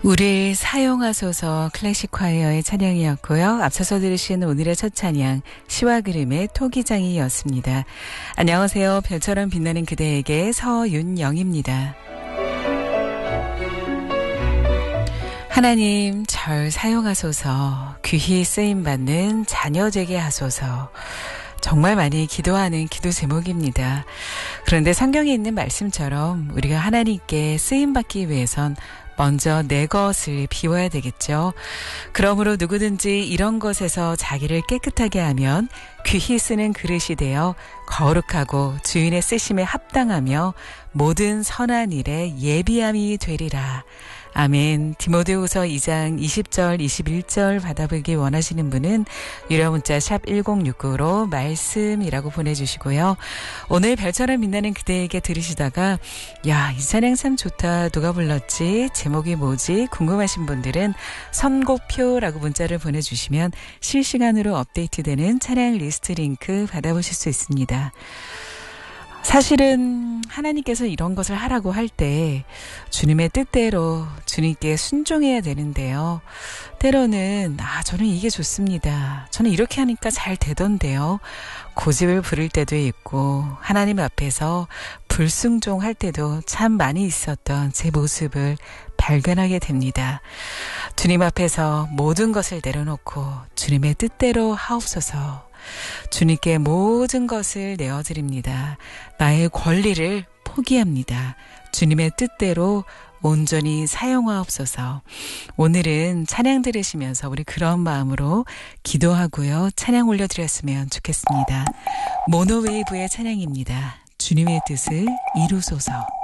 우릴 사용하소서 클래식 콰이어의 찬양이었고요. 앞서서 들으신 오늘의 첫 찬양 시와 그림의 토기장이었습니다. 안녕하세요. 별처럼 빛나는 그대에게 서윤영입니다. 하나님 절 사용하소서, 귀히 쓰임받는 자녀 되게 하소서. 정말 많이 기도하는 기도 제목입니다. 그런데 성경에 있는 말씀처럼 우리가 하나님께 쓰임받기 위해선 먼저 내 것을 비워야 되겠죠. 그러므로 누구든지 이런 것에서 자기를 깨끗하게 하면 귀히 쓰는 그릇이 되어 거룩하고 주인의 쓰심에 합당하며 모든 선한 일에 예비함이 되리라. 아멘. 디모데후서 2장 20절 21절 받아보기 원하시는 분은 유료 문자 샵 1069로 말씀이라고 보내주시고요. 오늘 별처럼 빛나는 그대에게 들으시다가 야, 이 찬양 참 좋다. 누가 불렀지? 제목이 뭐지? 궁금하신 분들은 선곡표라고 문자를 보내주시면 실시간으로 업데이트되는 찬양 리스트 링크 받아보실 수 있습니다. 사실은 하나님께서 이런 것을 하라고 할 때 주님의 뜻대로 주님께 순종해야 되는데요. 때로는 저는 이게 좋습니다. 저는 이렇게 하니까 잘 되던데요. 고집을 부릴 때도 있고 하나님 앞에서 불순종할 때도 참 많이 있었던 제 모습을 발견하게 됩니다. 주님 앞에서 모든 것을 내려놓고 주님의 뜻대로 하옵소서. 주님께 모든 것을 내어드립니다. 나의 권리를 포기합니다. 주님의 뜻대로 온전히 사용하옵소서. 오늘은 찬양 들으시면서 우리 그런 마음으로 기도하고요. 찬양 올려드렸으면 좋겠습니다. 모노웨이브의 찬양입니다. 주님의 뜻을 이루소서.